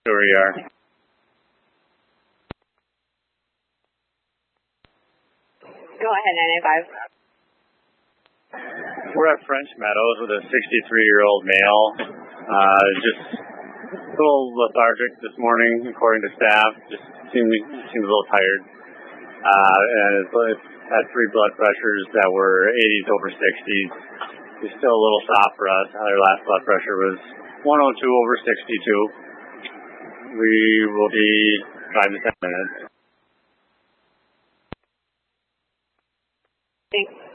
Where we are. Go ahead, 995. We're at French Meadows with a 63-year-old male. Just a little lethargic this morning, according to staff. Just seemed a little tired. And it's had 3 blood pressures that were 80s over 60s. It's still a little soft for us. Their last blood pressure was 102 over 62. We will be 5 to 10 minutes. Thanks.